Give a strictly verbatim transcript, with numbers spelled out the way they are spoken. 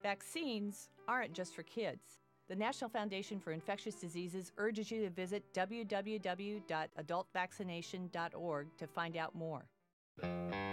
Vaccines aren't just for kids. The National Foundation for Infectious Diseases urges you to visit w w w dot adult vaccination dot org to find out more.